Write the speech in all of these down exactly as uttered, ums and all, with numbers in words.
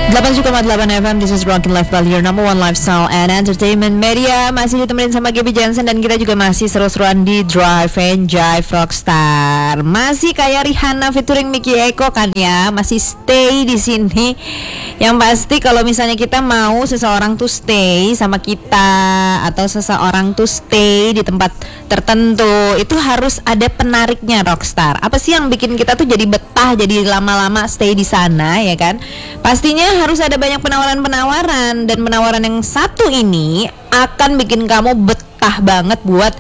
delapan tujuh koma delapan F M, this is Rockin' Life Bali, your number one lifestyle and entertainment media. Masih ditemenin sama Gaby Jensen dan kita juga masih seru-seruan di Drive and Jive Rockstar. Masih kayak Rihanna featuring Mickey Eko kan ya, masih stay di sini. Yang pasti kalau misalnya kita mau seseorang tuh stay sama kita atau seseorang tuh stay di tempat tertentu, itu harus ada penariknya Rockstar. Apa sih yang bikin kita tuh jadi betah, jadi lama-lama stay di sana ya kan? Pastinya harus ada banyak penawaran-penawaran, dan penawaran yang satu ini akan bikin kamu betah banget buat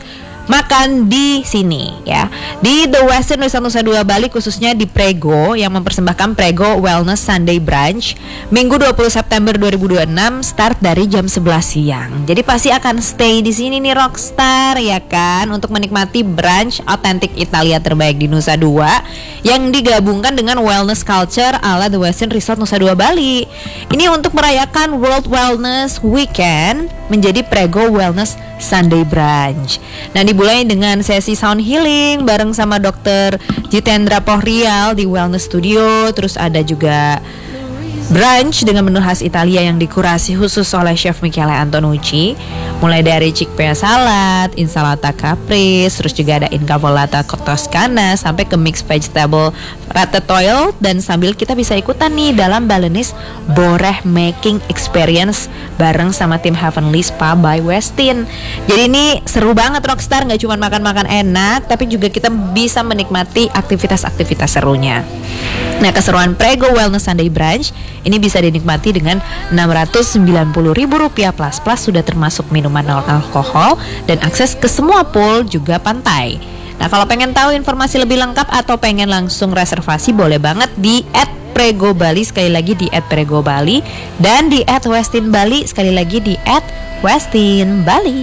makan di sini ya, di The Westin Wisata Nusa Dua Bali, khususnya di Prego yang mempersembahkan Prego Wellness Sunday Brunch Minggu dua puluh September dua ribu dua puluh enam, start dari jam sebelas siang. Jadi pasti akan stay di sini nih Rockstar ya kan, untuk menikmati brunch otentik Italia terbaik di Nusa Dua yang digabungkan dengan wellness culture ala The Westin Resort Nusa Dua Bali. Ini untuk merayakan World Wellness Weekend menjadi Prego Wellness Sunday Brunch. Nah, dimulai dengan sesi sound healing bareng sama dokter Jitendra Pohrial di Wellness Studio. Terus ada juga brunch dengan menu khas Italia yang dikurasi khusus oleh Chef Michele Antonucci, mulai dari chickpea salad, insalata caprese, terus juga ada incavolata toscana, sampai ke mixed vegetable ratatouille. Dan sambil kita bisa ikutan nih dalam Balinese Boreh Making Experience bareng sama tim Heavenly Spa by Westin. Jadi ini seru banget Rockstar, gak cuma makan-makan enak, tapi juga kita bisa menikmati aktivitas-aktivitas serunya. Nah, keseruan Prego Wellness Sunday Brunch ini bisa dinikmati dengan enam ratus sembilan puluh ribu rupiah plus plus, sudah termasuk minuman non alkohol dan akses ke semua pool juga pantai. Nah, kalau pengen tahu informasi lebih lengkap atau pengen langsung reservasi, boleh banget di at Prego Bali, sekali lagi di at Prego Bali, dan di at Westin Bali, sekali lagi di at Westin Bali.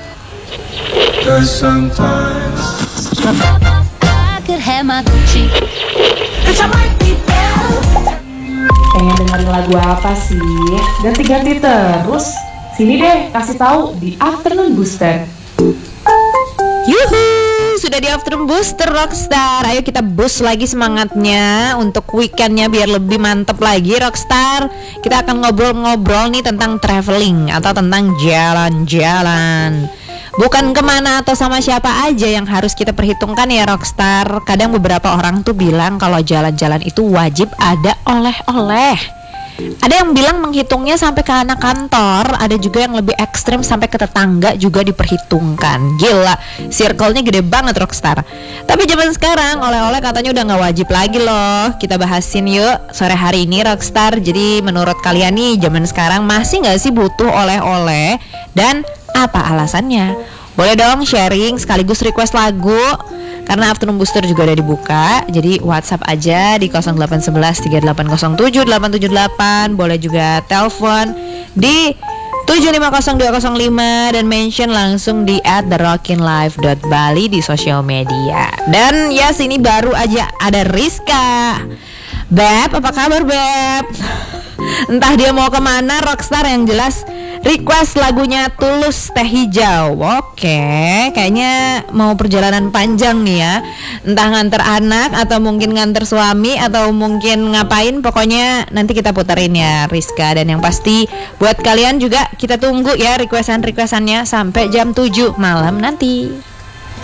Pengen dengerin lagu apa sih? Ganti-ganti terus. Sini deh, kasih tahu di Afternoon Booster. Yuhu, sudah di Afternoon Booster Rockstar. Ayo kita boost lagi semangatnya untuk weekendnya biar lebih mantep lagi Rockstar. Kita akan ngobrol-ngobrol nih tentang traveling atau tentang jalan-jalan. Bukan kemana atau sama siapa aja yang harus kita perhitungkan ya Rockstar. Kadang beberapa orang tuh bilang kalau jalan-jalan itu wajib ada oleh-oleh. Ada yang bilang menghitungnya sampai ke anak kantor. Ada juga yang lebih ekstrim sampai ke tetangga juga diperhitungkan. Gila, circle-nya gede banget Rockstar. Tapi zaman sekarang oleh-oleh katanya udah gak wajib lagi loh. Kita bahasin yuk sore hari ini Rockstar. Jadi menurut kalian nih, zaman sekarang masih gak sih butuh oleh-oleh? Dan apa alasannya? Boleh dong sharing sekaligus request lagu, karena Afternoon Booster juga udah dibuka. Jadi WhatsApp aja di nol delapan satu satu tiga delapan nol tujuh delapan tujuh delapan. Boleh juga telepon di tujuh lima nol dua nol lima dan mention langsung di at the rockin life dot bali di sosial media. Dan yes, ini baru aja ada Rizka. Beb, apa kabar Beb? Entah dia mau kemana Rockstar, yang jelas request lagunya Tulus Teh Hijau. Oke, kayaknya mau perjalanan panjang nih ya. Entah nganter anak atau mungkin nganter suami atau mungkin ngapain, pokoknya nanti kita puterin ya Rizka. Dan yang pasti buat kalian juga kita tunggu ya requestan-requestannya sampai jam tujuh malam nanti.